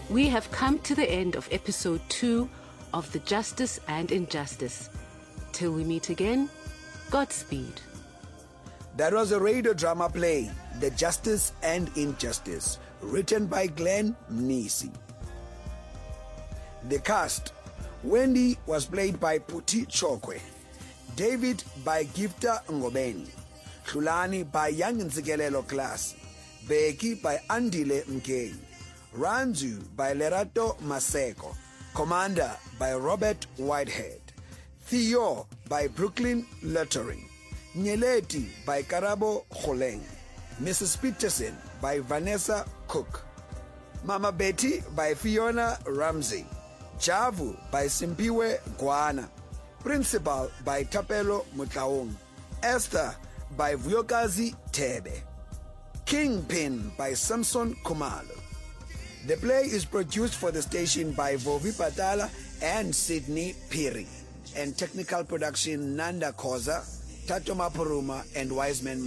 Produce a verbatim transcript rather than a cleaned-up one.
We have come to the end of episode two of The Justice and Injustice. Till we meet again, Godspeed. That was a radio drama play, The Justice and Injustice, written by Glenn Mnisi. The cast: Wendy was played by Puti Chokwe, David by Gifta Ngobeni, Hlulani by Young Ntsikelelo Class, Becky by Andile Mkei, Ranzu by Lerato Maseko, Commander by Robert Whitehead, Theo by Brooklyn Luttering, Nyeleti by Karabo Kholeng, Missus Peterson by Vanessa Cook, Mama Betty by Fiona Ramsey, Javu by Simpiwe Guana, Principal by Tapelo Mutaung, Esther by Vuyokazi Tebe, Kingpin by Samson Kumalo. The play is produced for the station by Vovi Patala and Sydney Piri, and technical production Nanda Koza, Tato Mapuruma and Wiseman